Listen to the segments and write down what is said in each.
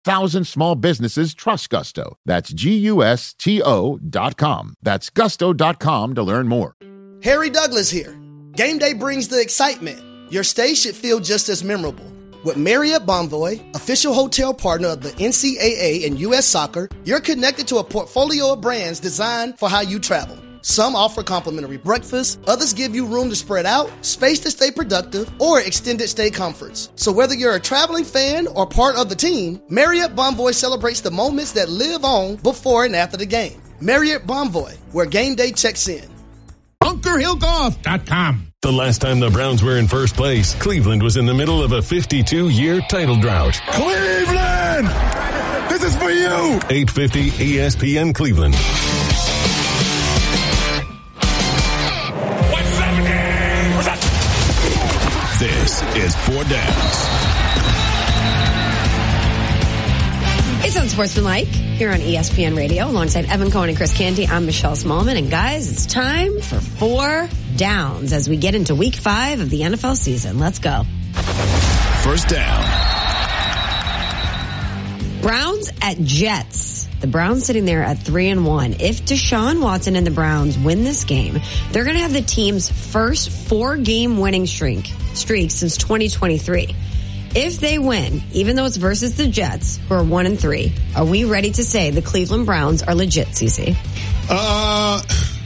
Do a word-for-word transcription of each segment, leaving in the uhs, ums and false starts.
Thousand small businesses trust Gusto. That's G U S T O dot com. That's gusto dot com to learn more. Harry Douglas here. Game day brings the excitement. Your stay should feel just as memorable. With Marriott Bonvoy, official hotel partner of the N C double A and U S Soccer, you're connected to a portfolio of brands designed for how you travel. Some offer complimentary breakfast, others give you room to spread out, space to stay productive, or extended stay comforts. So whether you're a traveling fan or part of the team, Marriott Bonvoy celebrates the moments that live on before and after the game. Marriott Bonvoy, where game day checks in. Bunker Hill Golf dot com. The last time the Browns were in first place, Cleveland was in the middle of a fifty-two year title drought. Cleveland! This is for you! eight fifty E S P N Cleveland. This is Four Downs. It's Unsportsmanlike here on E S P N Radio alongside Evan Cohen and Chris Canty. I'm Michelle Smallman. And guys, it's time for Four Downs as we get into week five of the N F L season. Let's go. First down. Browns at Jets. The Browns sitting there at three and one. If Deshaun Watson and the Browns win this game, they're going to have the team's first four game winning streak, streak since twenty twenty-three. If they win, even though it's versus the Jets, who are one and three, are we ready to say the Cleveland Browns are legit, Cece? Uh,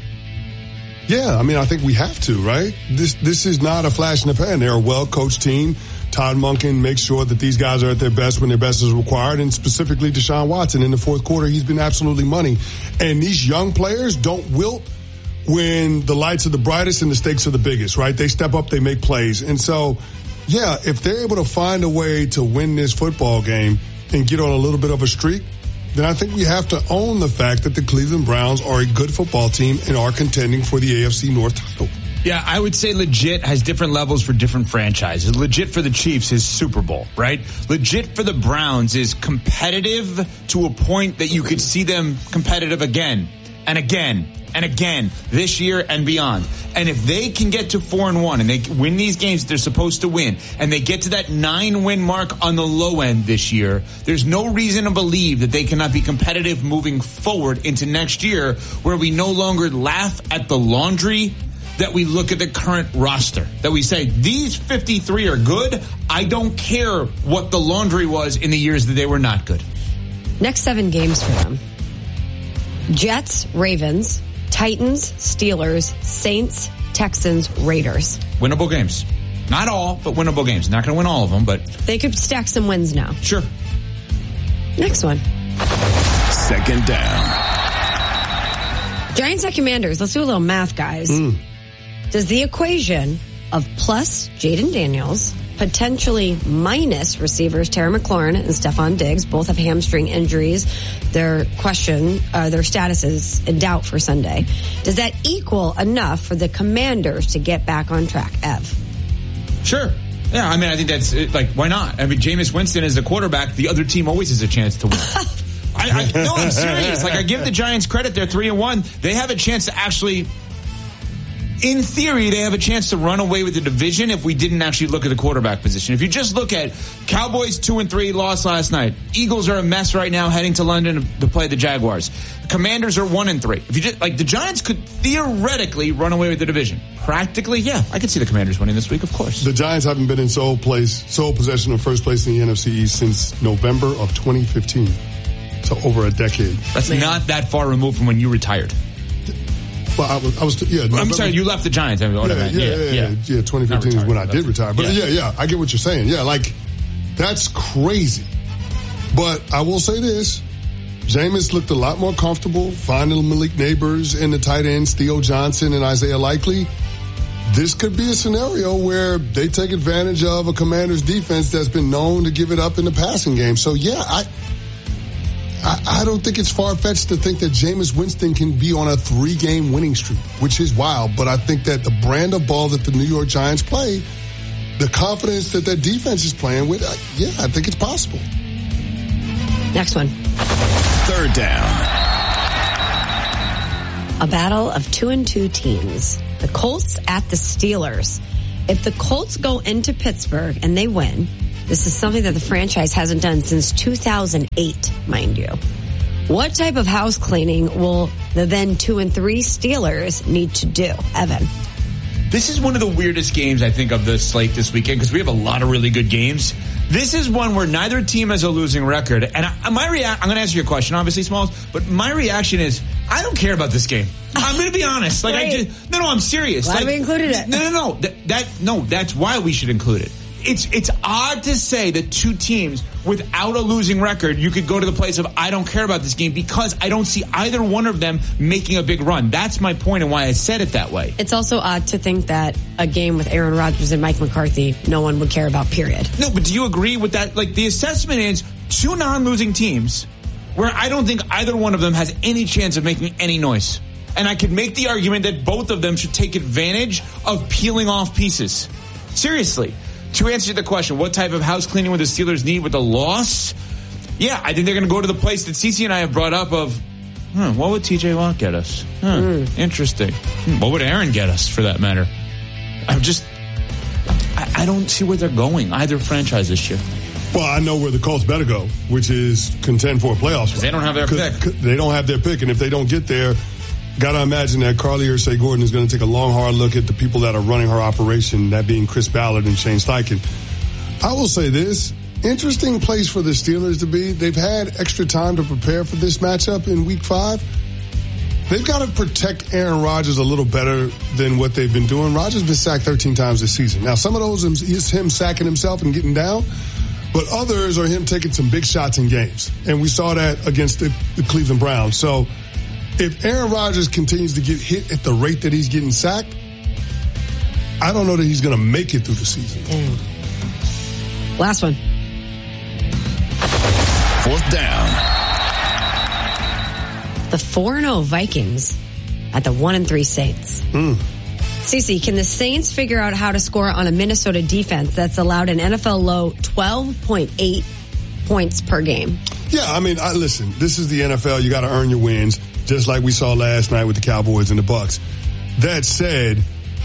yeah, I mean, I think we have to, right? This, this is not a flash in the pan. They're a well-coached team. Todd Monken makes sure that these guys are at their best when their best is required, and specifically Deshaun Watson. In the fourth quarter, he's been absolutely money. And these young players don't wilt when the lights are the brightest and the stakes are the biggest, right? They step up, they make plays. And so, yeah, if they're able to find a way to win this football game and get on a little bit of a streak, then I think we have to own the fact that the Cleveland Browns are a good football team and are contending for the A F C North title. Yeah, I would say legit has different levels for different franchises. Legit for the Chiefs is Super Bowl, right? Legit for the Browns is competitive to a point that you could see them competitive again and again and again this year and beyond. And if they can get to four and one and they win these games that they're supposed to win, and they get to that nine win mark on the low end this year, there's no reason to believe that they cannot be competitive moving forward into next year, where we no longer laugh at the laundry, that we look at the current roster, that we say, these fifty-three are good. I don't care what the laundry was in the years that they were not good. Next seven games for them. Jets, Ravens, Titans, Steelers, Saints, Texans, Raiders. Winnable games. Not all, but winnable games. Not going to win all of them, but they could stack some wins now. Sure. Next one. Second down. Giants at Commanders. Let's do a little math, guys. Mm. Does the equation of plus Jaden Daniels, potentially minus receivers Terry McLaurin and Stephon Diggs, both have hamstring injuries, their question, uh, their status is in doubt for Sunday, does that equal enough for the Commanders to get back on track, Ev? Sure. Yeah, I mean, I think that's, like, why not? I mean, Jameis Winston is the quarterback. The other team always has a chance to win. I, I, no, I'm serious. Like, I give the Giants credit. They're three and one. They have a chance to actually, in theory, they have a chance to run away with the division if we didn't actually look at the quarterback position. If you just look at Cowboys two and three, lost last night. Eagles are a mess right now, heading to London to play the Jaguars. Commanders are one and three. If you just, like, the Giants could theoretically run away with the division. Practically, yeah, I could see the Commanders winning this week, of course. The Giants haven't been in sole place, sole possession of first place in the N F C East since November of twenty fifteen. So over a decade. That's Man. not that far removed from when you retired. Well, I was, I was yeah. I'm November, sorry, you left the Giants. I mean, yeah, yeah, yeah, yeah, yeah, yeah. twenty fifteen is when I did retire. But yeah. yeah, yeah, I get what you're saying. Yeah, like, that's crazy. But I will say this. Jameis looked a lot more comfortable finding Malik Neighbors and the tight ends, Theo Johnson and Isaiah Likely. This could be a scenario where they take advantage of a Commander's defense that's been known to give it up in the passing game. So, yeah, I... I, I don't think it's far-fetched to think that Jameis Winston can be on a three-game winning streak, which is wild. But I think that the brand of ball that the New York Giants play, the confidence that their defense is playing with, uh, yeah, I think it's possible. Next one. Third down. A battle of two and two teams. The Colts at the Steelers. If the Colts go into Pittsburgh and they win, This is something that the franchise hasn't done since two thousand eight, mind you. What type of house cleaning will the then two and three Steelers need to do? Evan. This is one of the weirdest games, I think, of the slate this weekend because we have a lot of really good games. This is one where neither team has a losing record. And I, my rea- I'm going to answer your question, obviously, Smalls, but my reaction is, I don't care about this game. I'm going to be honest. Like, I just, no, no, I'm serious. Why like, we included it? No, no, no. That, that, no, that's why we should include it. It's it's odd to say that two teams without a losing record, you could go to the place of I don't care about this game because I don't see either one of them making a big run. That's my point and why I said it that way. It's also odd to think that a game with Aaron Rodgers and Mike McCarthy, no one would care about, period. No, but do you agree with that? Like, the assessment is two non-losing teams where I don't think either one of them has any chance of making any noise. And I could make the argument that both of them should take advantage of peeling off pieces. Seriously. To answer the question, what type of house cleaning would the Steelers need with a loss? Yeah, I think they're going to go to the place that Cece and I have brought up of, hmm, what would T J Watt get us? Huh, mm. Interesting. Hmm, what would Aaron get us, for that matter? I'm just, I, I don't see where they're going, either franchise this year. Well, I know where the Colts better go, which is contend for a playoff spot. They don't have their pick. They don't have their pick, and if they don't get there, got to imagine that Carly Ursay-Gordon is going to take a long, hard look at the people that are running her operation, that being Chris Ballard and Shane Steichen. I will say this, interesting place for the Steelers to be. They've had extra time to prepare for this matchup in week five. They've got to protect Aaron Rodgers a little better than what they've been doing. Rodgers has been sacked thirteen times this season. Now, some of those is him sacking himself and getting down, but others are him taking some big shots in games. And we saw that against the, the Cleveland Browns. So, if Aaron Rodgers continues to get hit at the rate that he's getting sacked, I don't know that he's going to make it through the season. Dang. Last one. Fourth down. The four and oh Vikings at the one and three Saints. Mm. Cece, can the Saints figure out how to score on a Minnesota defense that's allowed an N F L low twelve point eight points per game? Yeah, I mean, I, listen, this is the N F L. You got to earn your wins. Just like we saw last night with the Cowboys and the Bucks. That said,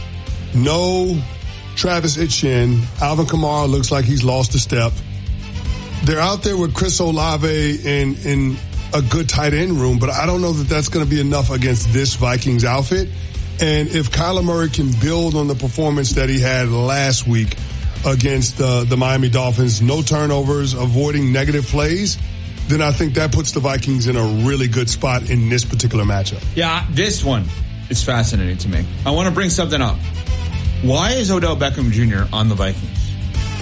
no Travis Etienne. Alvin Kamara looks like he's lost a step. They're out there with Chris Olave in, in a good tight end room, but I don't know that that's going to be enough against this Vikings outfit. And if Kyler Murray can build on the performance that he had last week against uh, the Miami Dolphins, no turnovers, avoiding negative plays, then I think that puts the Vikings in a really good spot in this particular matchup. Yeah, this one is fascinating to me. I want to bring something up. Why is Odell Beckham Junior on the Vikings?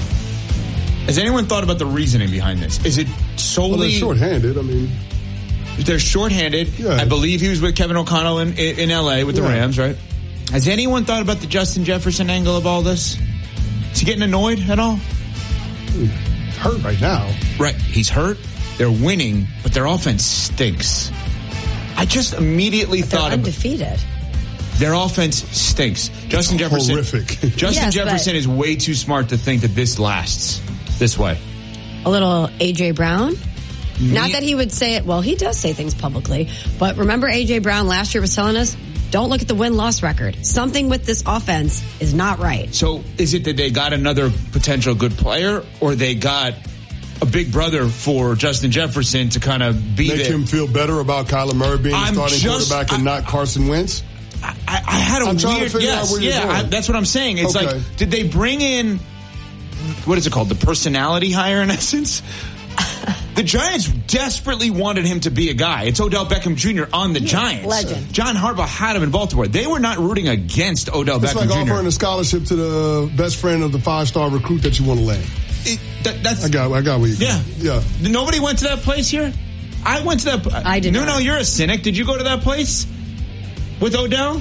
Has anyone thought about the reasoning behind this? Is it solely... Well, they're shorthanded. I mean... They're shorthanded. Yeah. I believe he was with Kevin O'Connell in, in L A with the yeah. Rams, right? Has anyone thought about the Justin Jefferson angle of all this? Is he getting annoyed at all? He's hurt right now. Right. He's hurt. They're winning, but their offense stinks. I just immediately but thought they're undefeated. Of, their offense stinks. Justin it's Jefferson. Horrific. Justin yes, Jefferson is way too smart to think that this lasts this way. A little A J Brown. Me- Not that he would say it. Well, he does say things publicly, but remember A J Brown last year was telling us, don't look at the win-loss record. Something with this offense is not right. So is it that they got another potential good player, or they got a big brother for Justin Jefferson to kind of be Make there? him feel better about Kyler Murray being I'm the starting just, quarterback and I, not Carson Wentz? I, I, I had a I'm trying weird to figure yes, out where you're yeah, going. I, that's what I'm saying. It's Okay. like, did they bring in, what is it called, the personality hire in essence? The Giants desperately wanted him to be a guy. It's Odell Beckham Junior on the yeah, Giants. Legend. John Harbaugh had him in Baltimore. They were not rooting against Odell It's Beckham like Junior offering a scholarship to the best friend of the five-star recruit that you want to land. It, that, that's, I got, I got what you yeah. Yeah. Nobody went to that place here? I went to that. I did No, not. no, you're a cynic. Did you go to that place with Odell?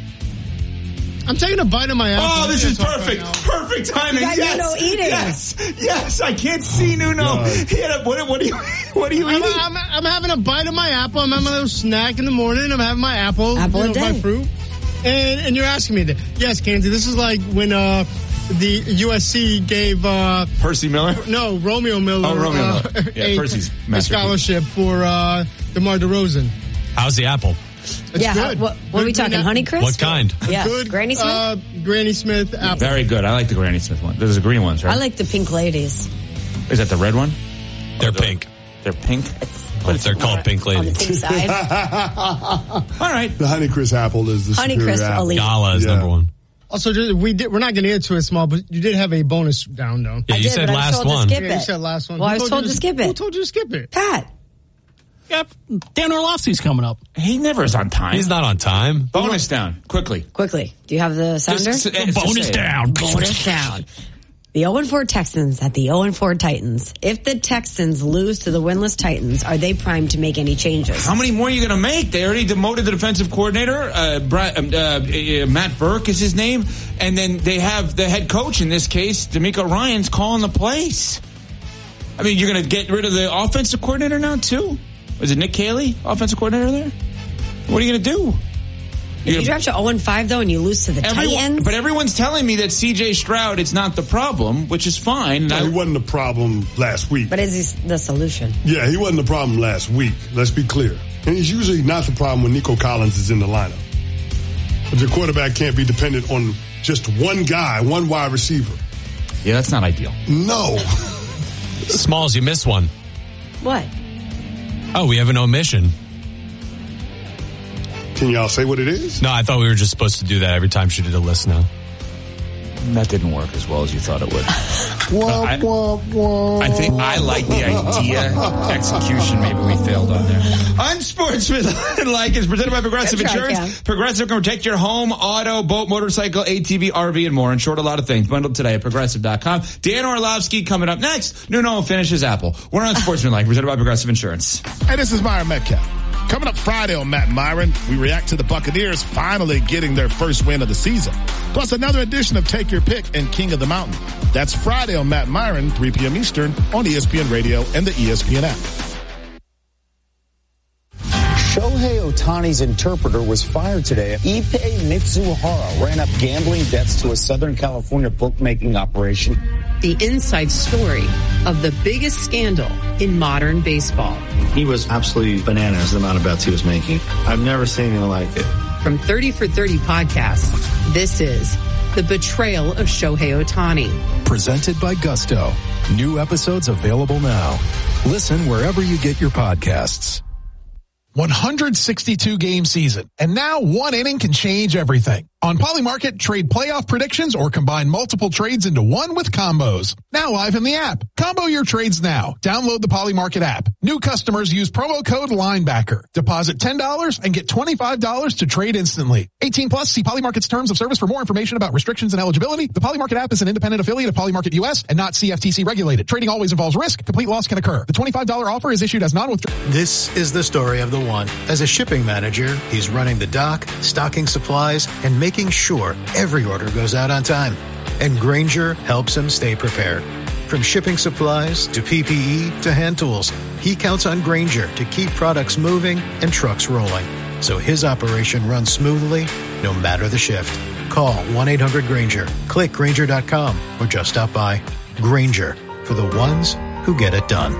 I'm taking a bite of my apple. Oh, this is perfect. Right Perfect timing. You got yes. Nuno eating. Yes. Yes. I can't see Nuno. Yeah. He had a, what, what, are you, what are you I'm, eating? I'm, I'm having a bite of my apple. I'm having a little snack in the morning. I'm having my apple, Apple you a know, my day. fruit. And and you're asking me that. Yes, Kenzie, this is like when uh, the U S C gave uh, Percy Miller? no Romeo Miller, Oh, Romeo uh, Miller. Yeah, a, Percy's a masterpiece. scholarship for uh, DeMar DeRozan. How's the apple? It's yeah, how, good. what, what are we Good talking, green Honey apple. Crisp? What kind? Yeah, Good Granny Smith? Uh, Granny Smith apple. Very good. I like the Granny Smith one. Those are the green ones, right? I like the pink ladies. Is that the red one? They're the, pink. They're pink? Oh, they're called pink ladies. On the pink side. All right. The Honeycrisp apple is the Honeycrisp superior apple. elite. Gala is Yeah. number one. Also, just, we did, we're not going to get to it small, but you did have a bonus down, though. Yeah, I you did, said but I was last told to one. skip Yeah, you it. said last one. Well, Who I was told you to skip it. Who told you to skip it? Pat. Yep. Dan Orlovsky's coming up. He never is on time. He's not on time. Bonus down. Quickly. Quickly. Do you have the sounder? Just, just, just Bonus say it. down. Bonus down. The oh and four Texans at the oh and four Titans. If the Texans lose to the winless Titans, are they primed to make any changes? How many more are you going to make? They already demoted the defensive coordinator. Uh, Brad, um, uh, uh, Matt Burke is his name. And then they have the head coach, in this case, D'Amico Ryans, calling the plays. I mean, you're going to get rid of the offensive coordinator now, too? Is it Nick Caley, offensive coordinator there? What are you going to do? If you draft to oh and five, though, and you lose to the Everyone, Titans? but everyone's telling me that C J Stroud is not the problem, which is fine. No, I, he wasn't the problem last week. But is he the solution? Yeah, he wasn't the problem last week. Let's be clear. And he's usually not the problem when Nico Collins is in the lineup. But your quarterback can't be dependent on just one guy, one wide receiver. yeah, that's not ideal. No. Smalls, you missed one. What? Oh, we have an omission. Can y'all say what it is? No, I thought we were just supposed to do that every time she did a list now. That didn't work as well as you thought it would. Wah, I, wah, wah. I think I like the idea. Execution, maybe we failed on there. Unsportsmanlike is presented by Progressive Good try, Insurance. Cam. Progressive can protect your home, auto, boat, motorcycle, A T V, R V, and more. In short, a lot of things. Bundled today at Progressive dot com. Dan Orlovsky coming up next. Nuno finishes Apple. We're on Sportsmanlike, presented by Progressive Insurance. Hey, this is Myron Metcalf. Coming up Friday on Matt and Myron, we react to the Buccaneers finally getting their first win of the season. Plus another edition of Take Your Pick and King of the Mountain. That's Friday on Matt and Myron, three p.m. Eastern on E S P N Radio and the E S P N app. Shohei Ohtani's interpreter was fired today. Ippei Mitsuhara ran up gambling debts to a Southern California bookmaking operation. The inside story of the biggest scandal in modern baseball. He was absolutely bananas, the amount of bets he was making. I've never seen anything like it. From thirty for thirty podcasts, this is The Betrayal of Shohei Ohtani. Presented by Gusto. New episodes available now. Listen wherever you get your podcasts. one hundred sixty-two game season, and now one inning can change everything. On Polymarket, trade playoff predictions or combine multiple trades into one with combos. Now live in the app. Combo your trades now. Download the Polymarket app. New customers use promo code LINEBACKER. Deposit ten dollars and get twenty-five dollars to trade instantly. eighteen plus, see Polymarket's terms of service for more information about restrictions and eligibility. The Polymarket app is an independent affiliate of Polymarket U S and not C F T C regulated. Trading always involves risk. Complete loss can occur. The twenty-five dollars offer is issued as non-withdrawal. This is the story of the one. As a shipping manager, he's running the dock, stocking supplies, and making sure every order goes out on time. And Grainger helps him stay prepared. From shipping supplies to P P E to hand tools, he counts on Grainger to keep products moving and trucks rolling, so his operation runs smoothly no matter the shift. Call one eight hundred Grainger, click Grainger dot com, or just stop by. Grainger, for the ones who get it done.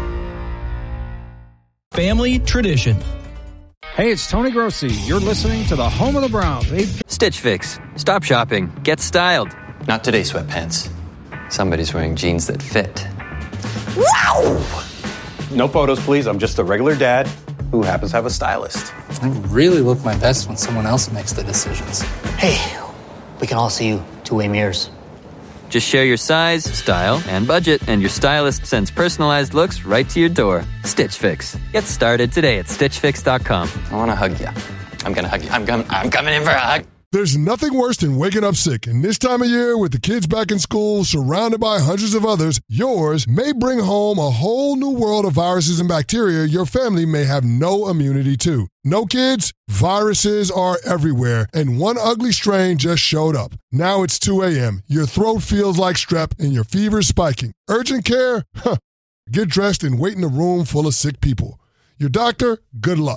Family tradition. Hey, it's Tony Grossi. You're listening to the home of the Browns. Stitch Fix. Stop shopping. Get styled. Not today, sweatpants. Somebody's wearing jeans that fit. Wow! No photos, please. I'm just a regular dad who happens to have a stylist. I really look my best when someone else makes the decisions. Hey, we can all see you two-way mirrors. Just share your size, style, and budget, and your stylist sends personalized looks right to your door. Stitch Fix. Get started today at stitch fix dot com. I want to hug you. I'm going to hug you. I'm, com- I'm coming in for a hug. There's nothing worse than waking up sick, and this time of year, with the kids back in school, surrounded by hundreds of others, yours may bring home a whole new world of viruses and bacteria your family may have no immunity to. No kids? Viruses are everywhere, and one ugly strain just showed up. Now it's two a.m., your throat feels like strep, and your fever's spiking. Urgent care? Huh. Get dressed and wait in a room full of sick people. Your doctor? Good luck.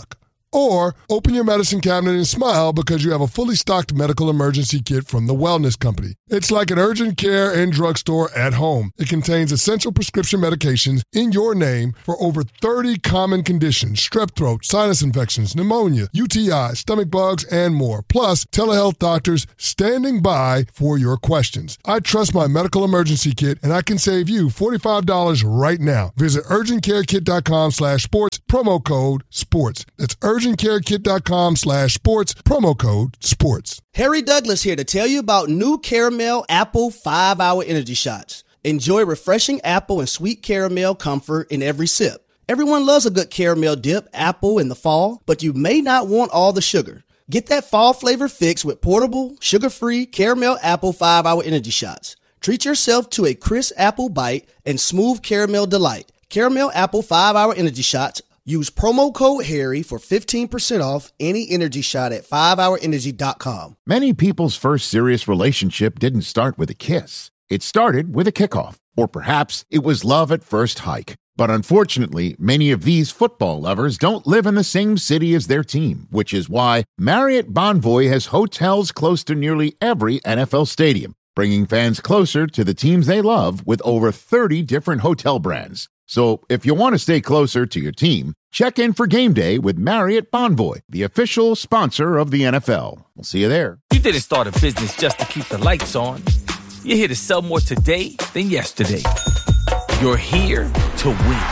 Or open your medicine cabinet and smile because you have a fully stocked medical emergency kit from the Wellness Company. It's like an urgent care and drugstore at home. It contains essential prescription medications in your name for over thirty common conditions: strep throat, sinus infections, pneumonia, U T I, stomach bugs, and more. Plus, telehealth doctors standing by for your questions. I trust my medical emergency kit, and I can save you forty-five dollars right now. Visit urgentcarekit.com slash sports, promo code sports. That's urgentcarekit.com slash sports, promo code sports. Harry Douglas here to tell you about new Caramel Apple five hour Energy Shots. Enjoy refreshing apple and sweet caramel comfort in every sip. Everyone loves a good caramel dip apple in the fall, but you may not want all the sugar. Get that fall flavor fix with portable, sugar-free Caramel Apple five hour Energy Shots. Treat yourself to a crisp apple bite and smooth caramel delight. Caramel Apple five hour Energy Shots. Use promo code Harry for fifteen percent off any energy shot at five hour energy dot com. Many people's first serious relationship didn't start with a kiss. It started with a kickoff. Or perhaps it was love at first hike. But unfortunately, many of these football lovers don't live in the same city as their team, which is why Marriott Bonvoy has hotels close to nearly every N F L stadium, bringing fans closer to the teams they love with over thirty different hotel brands. So if you want to stay closer to your team, check in for game day with Marriott Bonvoy, the official sponsor of the N F L. We'll see you there. You didn't start a business just to keep the lights on. You're here to sell more today than yesterday. You're here to win.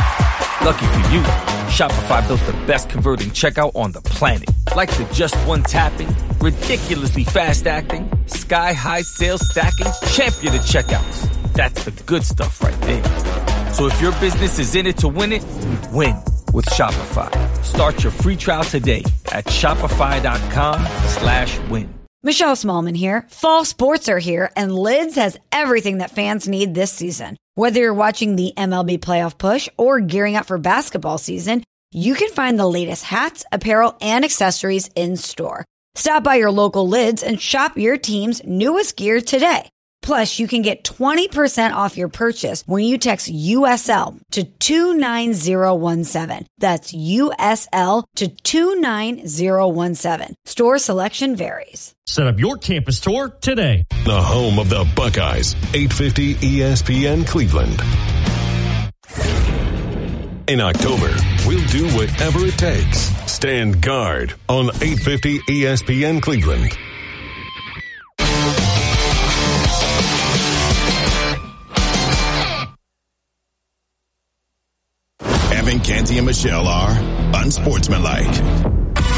Lucky for you, Shopify built the best converting checkout on the planet. Like the just one tapping, ridiculously fast acting, sky-high sales stacking, champion of checkouts. That's the good stuff right there. So if your business is in it to win it, win with Shopify. Start your free trial today at shopify.com slash win. Michelle Smallman here. Fall sports are here, and Lids has everything that fans need this season. Whether you're watching the M L B playoff push or gearing up for basketball season, you can find the latest hats, apparel, and accessories in store. Stop by your local Lids and shop your team's newest gear today. Plus, you can get twenty percent off your purchase when you text U S L to two nine zero one seven. That's U S L to two nine zero one seven. Store selection varies. Set up your campus tour today. The home of the Buckeyes, eight fifty E S P N Cleveland. In October, we'll do whatever it takes. Stand guard on eight fifty E S P N Cleveland. Evan, Canty, and Michelle are unsportsmanlike.